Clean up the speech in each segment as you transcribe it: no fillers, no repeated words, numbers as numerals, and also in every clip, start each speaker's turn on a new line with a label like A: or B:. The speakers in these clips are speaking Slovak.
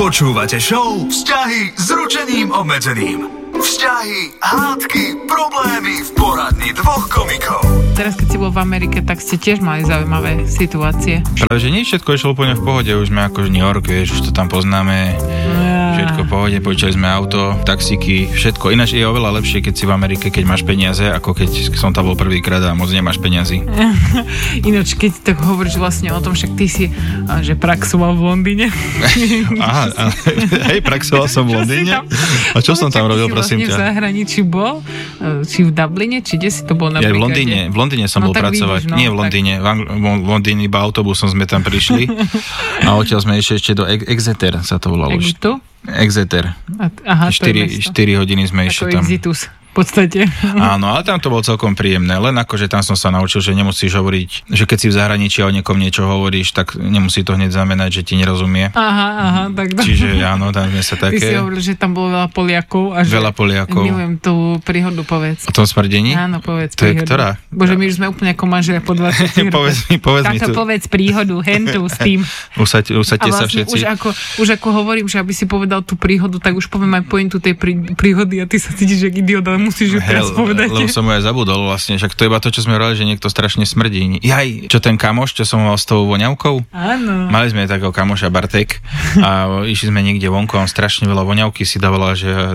A: Počúvate show Vzťahy s ručením obmedzeným. Vzťahy, hádky, problémy v poradni dvoch komikov.
B: Teraz, keď si bol v Amerike, tak ste tiež mali zaujímavé situácie.
C: Práve, že nie všetko išlo úplne v pohode, už sme ako New York, vieš, už to tam poznáme. Všetko v pohode, počali sme auto, taxíky, všetko. Ináč je oveľa lepšie, keď si v Amerike, keď máš peniaze, ako keď som tam bol prvýkrát a moc nemáš peniazy.
B: Ináč, keď tak hovoríš vlastne o tom, však ty si, že praxoval v Londýne.
C: Aha, hej, praxoval som v Londýne. A čo som tam robil, prosím ťa?
B: V zahraničí bol, či v Dubline, či kde si to bol napríklad?
C: Ja v Londýne som bol pracovať. Vidíš, Nie v Londýne, v Londýne iba autobusom sme tam prišli a odtiaľ sme išli ešte do Exeter, sa to volalo. Exeter.
B: Aha,
C: 4 hodiny sme išli tam.
B: Exitus. V podstate.
C: Áno, ale tam to bolo celkom príjemné. Len akože tam som sa naučil, že nemusíš hovoriť, že keď si v zahraničí a o niekom niečo hovoríš, tak nemusí to hneď znamenať, že ti nerozumie.
B: Aha, tak.
C: Čiže áno, tam sme sa také.
B: Ty si hovoril, že tam bolo veľa Poliakov.
C: Veľa Poliakov.
B: Milujem tú príhodu, povedz.
C: O tom smrdení?
B: Áno, povedz
C: to
B: príhodu.
C: Je ktorá?
B: Bože, my už sme úplne ako manželia po 20
C: Povedz mi tu.
B: Povedz príhodu, hentu s tým.
C: Usaďte sa
B: vlastne
C: všetci.
B: Už ako hovorím, že aby si povedal tú príhodu, tak už poviem aj pointu tej príhody a ty sa cítiš jak idiot, ale musíš ju teraz povedať.
C: Lebo som ju aj zabudol vlastne, však to je iba to, čo sme hovorili, že niekto strašne smrdí. Jaj, čo ten kamoš, čo som mal s tou voňavkou?
B: Áno.
C: Mali sme takého kamoša Bartek a išli sme niekde vonku a on strašne veľa voňavky si dávala, že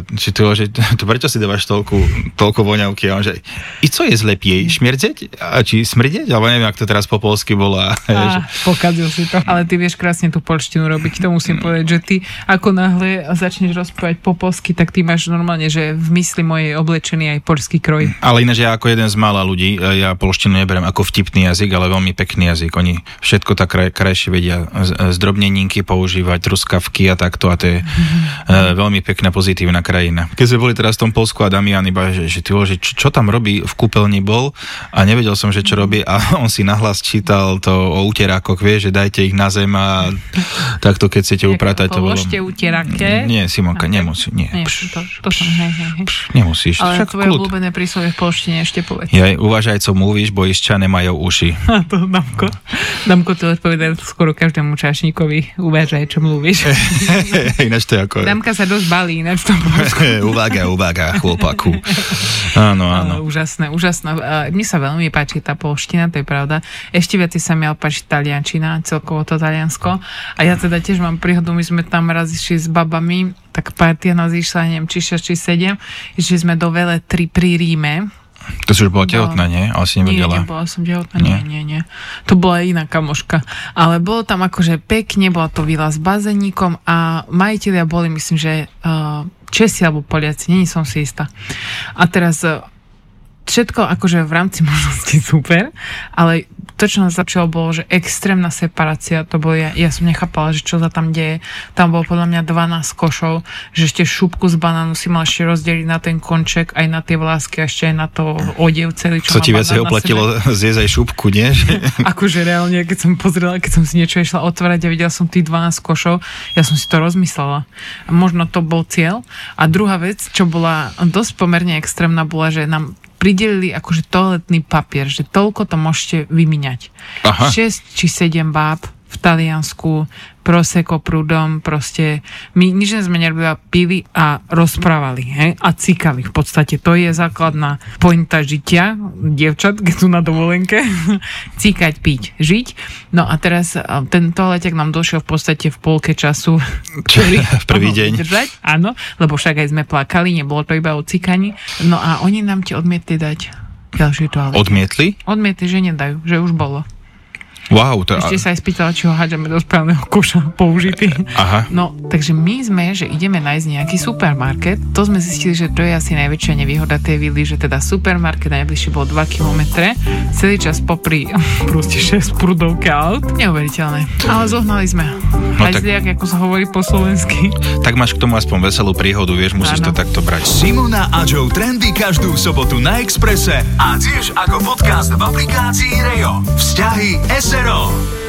C: prečo si dávaš toľko voňavky? A on že, i co je zlepie, šmierdeť? A či smrdeť? Alebo neviem, ak to teraz po polsky bolo.
B: Pokazil si to. Ale ty vieš krásne tú poľštinu robiť, to musím povedať, že ty ako náhle začneš rozprávať po polsky, tak ty máš normálne, že v mysli mojej oblečený aj poľský kroj.
C: Ale ináč ja ako jeden z mála ľudí, ja poľštinu neberiem ako vtipný jazyk, ale veľmi pekný jazyk. Oni všetko tak krajšie vedia zdrobneninky používať, truskavky a takto a to je veľmi pekná, pozitívna krajina. Keď sme boli teraz v tom Poľsku a Damian iba, že čo tam robí, v kúpeľni bol a nevedel som, že čo robí a on si nahlas čítal to o uterákoch, vie, že dajte ich na zem a takto keď chcete upratať to bolo.
B: Položte uteráke.
C: Nie, Simonka, nemusí. Nie.
B: To som, hej.
C: Nemusíš.
B: Ale tvoje obľúbené príslovie v poľštine ešte povedz.
C: Uvažaj, co mluvíš, bo išťa nemajú uši.
B: A to Damko to odpovedá skoro každému čašníkovi. Uvažaj, čo mluvíš.
C: Ináč to je ako...
B: Damka sa dosť balí, ináč to
C: Uvága, chlopaku. Áno.
B: Úžasné. Mne sa veľmi páči tá poľština, to je pravda. Ešte viac sa mi páči taliančina, celkovo to Taliansko. A ja teda tiež mám príhodu, my sme tam raz išli s babami, tak partia nás išla, neviem, či 6, či 7. Išli sme do Veletri pri Ríme.
C: To si už bola tehotná, nie? Ale si nevedela.
B: Nie, nebola som tehotná, nie. To bola iná kamoška. Ale bolo tam akože pekne, bola to vila s bazénikom a majitelia boli, myslím, že Česi alebo Poliaci, nie som si istá. A teraz všetko akože v rámci možnosti super, ale to, čo nás začalo, bolo, že extrémna separácia, to bolo, ja som nechápala, že čo sa tam deje. Tam bolo podľa mňa 12 košov, že ešte šupku z banánu si mal ešte rozdeliť na ten konček, aj na tie vlásky, ešte aj na to odev celý, čo
C: má ti viacej oplatilo zjesť aj šupku, nie?
B: Akože reálne, keď som pozrela, keď som si niečo išla otvárať a videla som tých 12 košov, ja som si to rozmyslela. A možno to bol cieľ. A druhá vec, čo bola dosť pomerne extrémna, bola, že nám pridelili akože toaletný papier, že toľko to môžete vymieňať. 6 či 7 báb v Taliansku, prosecco prúdom, proste my nič sme nerobili, pili a rozprávali, hej? A cikali. V podstate to je základná pointa žitia dievčat, keď sú na dovolenke. Cikať, piť, žiť. No a teraz ten toaleťak nám došiel v podstate v polke času.
C: V prvý deň.
B: Držať, áno, lebo však aj sme plakali, nebolo to iba o cikaní. No a oni nám ti odmietli dať ďalší toalet.
C: Odmietli?
B: Odmietli, že nedajú, že už bolo.
C: Wow,
B: ešte sa aj spýtala, či ho hádžame do správneho koša použitý.
C: Aha.
B: No, takže my sme, že ideme nájsť nejaký supermarket. To sme zistili, že to je asi najväčšia nevýhoda tej vily, že teda supermarket najbližší bol 2 kilometre. Celý čas popri proste 6 prúdovke aut. Neuveriteľné. Ale zohnali sme. No tak, ako sa hovorí po slovensky.
C: Tak máš k tomu aspoň veselú príhodu, vieš, musíš to takto brať.
A: Simona a Joe trendy každú sobotu na Expresse a tiež ako podcast v aplikácii Rejo. Vzťahy SRO.